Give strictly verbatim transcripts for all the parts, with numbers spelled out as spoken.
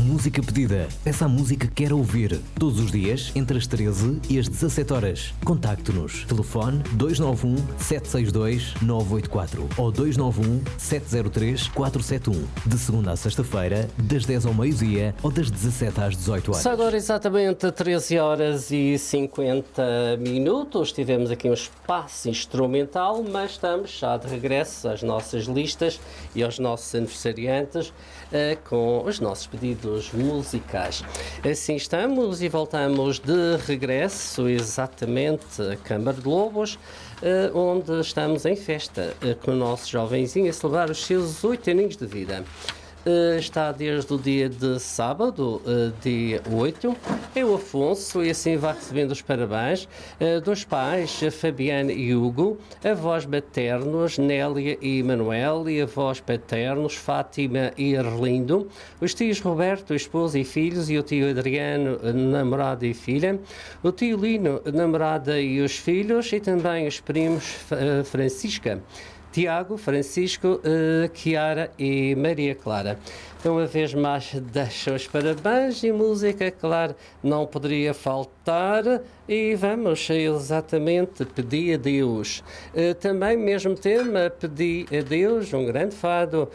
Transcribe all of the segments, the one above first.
música pedida. Peça a música que quer ouvir. Todos os dias, entre as treze e as dezassete horas. Contacte-nos. Telefone dois nove um, sete seis dois, nove oito quatro ou dois nove um, sete zero três, quatro sete um. De segunda a sexta-feira, das dez ao meio-dia ou das dezassete às dezoito horas. Só agora exatamente treze horas e cinquenta minutos. Tivemos aqui um espaço instrumental, mas estamos já de regresso às nossas listas e aos nossos aniversariantes uh, com os nossos pedidos musicais. Assim estamos e voltamos de regresso exatamente à Câmara de Lobos, uh, onde estamos em festa uh, com o nosso jovenzinho a celebrar os seus oito aninhos de vida. Uh, está desde o dia de sábado, uh, dia oito, é o Afonso e assim vai recebendo os parabéns uh, dos pais Fabiana e Hugo, avós maternos Nélia e Manuel e avós paternos Fátima e Arlindo, os tios Roberto, esposa e filhos, e o tio Adriano, namorado e filha, o tio Lino, namorada e os filhos, e também os primos uh, Francisca, Tiago, Francisco, uh, Chiara e Maria Clara. Então, uma vez mais, deixo os parabéns e música, claro, não poderia faltar. E vamos exatamente pedir a Deus. Uh, também, mesmo tema, pedi a Deus, um grande fado,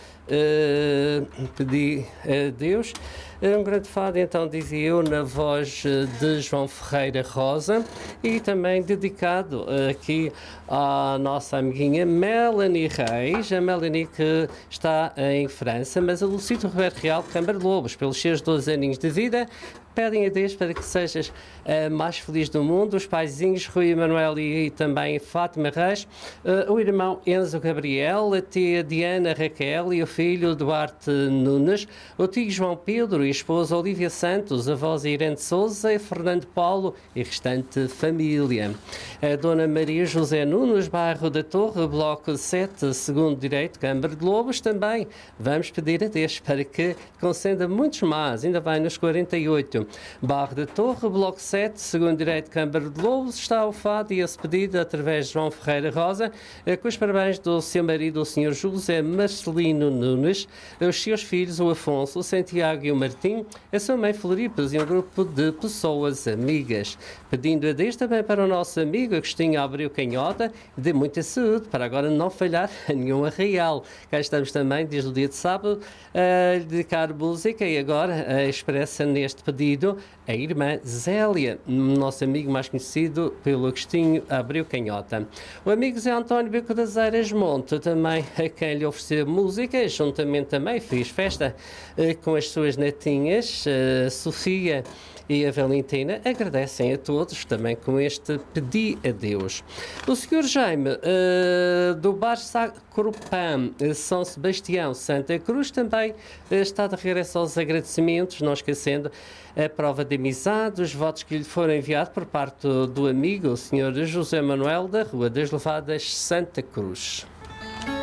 uh, pedi a Deus, um grande fado, então, dizia eu, na voz de João Ferreira Rosa, e também dedicado uh, aqui à nossa amiguinha Melanie Reis, a Melanie que está em França, mas a Lucito Roberto Real, Câmara de Lobos, pelos seus doze aninhos de vida, pedem a Deus para que sejas a mais feliz do mundo, os paizinhos Rui Emanuel e, e também Fátima Reis, uh, o irmão Enzo Gabriel, a tia Diana Raquel e o filho Duarte Nunes, o tio João Pedro e a esposa Olívia Santos, a avós Irene Souza e Fernando Paulo e restante família. A dona Maria José Nunes, bairro da Torre, bloco sete, segundo direito, Câmara de Lobos, também vamos pedir a Deus para que conceda muitos mais, ainda vai nos quarenta e oito. Barro da Torre, bloco sete, segundo direito, Câmara de Lobos, está o fado e esse pedido através de João Ferreira Rosa, com os parabéns do seu marido, o senhor José Marcelino Nunes, os seus filhos, o Afonso, o Santiago e o Martim, a sua mãe Floripes e um grupo de pessoas amigas. Pedindo a Deus também para o nosso amigo Agostinho Abreu Canhota, de muita saúde, para agora não falhar a nenhum arraial. Cá estamos também, desde o dia de sábado, a dedicar música e agora a expressa neste pedido a irmã Zélia, nosso amigo mais conhecido pelo Agostinho Abreu Canhota. O amigo Zé António Beco das Eiras Monte, também a quem lhe ofereceu música, juntamente também fez festa eh, com as suas netinhas, eh, Sofia e a Valentina, agradecem a todos também com este Pedi a Deus. O senhor Jaime, uh, do Bar Sacropam, São Sebastião, Santa Cruz, também uh, está de regresso aos agradecimentos, não esquecendo a prova de amizade, os votos que lhe foram enviados por parte do amigo, o senhor José Manuel, da Rua das Levadas, Santa Cruz.